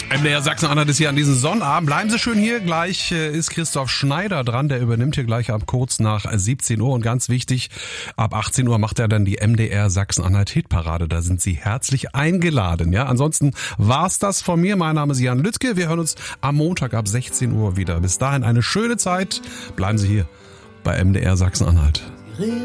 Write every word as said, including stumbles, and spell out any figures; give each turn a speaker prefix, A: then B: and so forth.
A: M D R Sachsen-Anhalt ist hier an diesem Sonnabend. Bleiben Sie schön hier. Gleich ist Christoph Schneider dran. Der übernimmt hier gleich ab kurz nach siebzehn Uhr. Und ganz wichtig, ab achtzehn Uhr macht er dann die M D R Sachsen-Anhalt Hitparade. Da sind Sie herzlich eingeladen. Ja, ansonsten war's das von mir. Mein Name ist Jan Lüttke. Wir hören uns am Montag ab sechzehn Uhr wieder. Bis dahin eine schöne Zeit. Bleiben Sie hier bei M D R Sachsen-Anhalt.